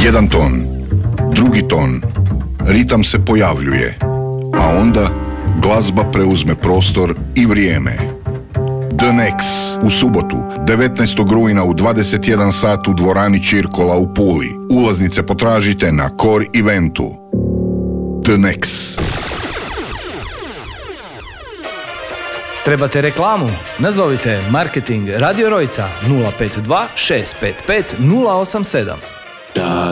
Jedan ton, drugi ton, ritam se pojavljuje, a onda glazba preuzme prostor i vrijeme. The Nex u subotu, 19. rujna u 21 sat u dvorani Čirkola u Puli. Ulaznice potražite na Core Eventu. The Nex. Trebate reklamu? Nazovite Marketing Radio Rojca 052 655 087.